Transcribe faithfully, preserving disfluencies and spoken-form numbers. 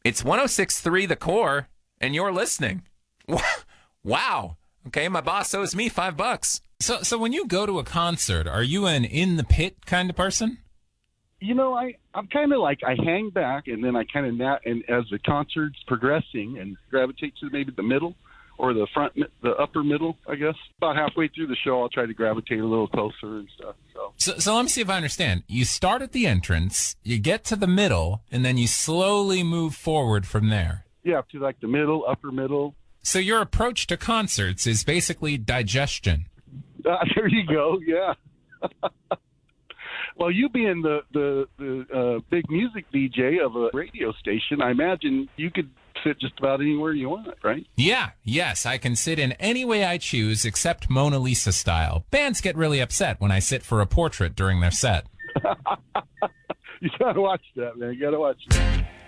It's one oh six point three The Core, and you're listening. Wow. Okay, my boss owes me five bucks. So, so when you go to a concert, are you an in the pit kind of person? You know, I, I'm kind of like I hang back, and then I kind of na- and as the concert's progressing and gravitate to maybe the middle or the front, the upper middle, I guess. About halfway through the show, I'll try to gravitate a little closer and stuff. So. So, so let me see if I understand. You start at the entrance, you get to the middle, and then you slowly move forward from there. Yeah, to like the middle, upper middle. So your approach to concerts is basically digestion. Uh, there you go. Yeah. Well, you being the the, the uh, big music D J of a radio station, I imagine you could sit just about anywhere you want, right? Yeah, yes, I can sit in any way I choose except Mona Lisa style. Bands get really upset when I sit for a portrait during their set. You gotta watch that, man. You gotta watch that.